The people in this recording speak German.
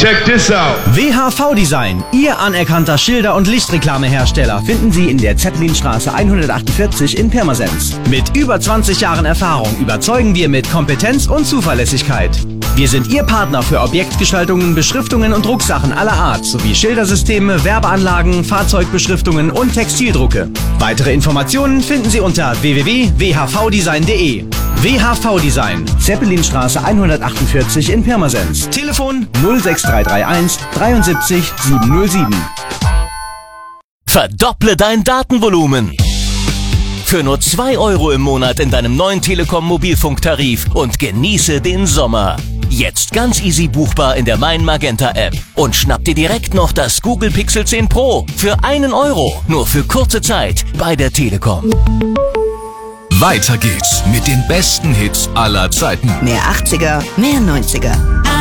Check this out. WHV Design, Ihr anerkannter Schilder- und Lichtreklamehersteller, finden Sie in der Zeppelinstraße 148 in Pirmasens. Mit über 20 Jahren Erfahrung überzeugen wir mit Kompetenz und Zuverlässigkeit. Wir sind Ihr Partner für Objektgestaltungen, Beschriftungen und Drucksachen aller Art, sowie Schildersysteme, Werbeanlagen, Fahrzeugbeschriftungen und Textildrucke. Weitere Informationen finden Sie unter www.whvdesign.de. WHV Design, Zeppelinstraße 148 in Pirmasens. Telefon 06331 73 707. Verdopple dein Datenvolumen. Für nur 2 € im Monat in deinem neuen Telekom Mobilfunktarif und genieße den Sommer. Jetzt ganz easy buchbar in der Mein Magenta App. Und schnapp dir direkt noch das Google Pixel 10 Pro für 1 €. Nur für kurze Zeit bei der Telekom. Weiter geht's mit den besten Hits aller Zeiten. Mehr 80er, mehr 90er.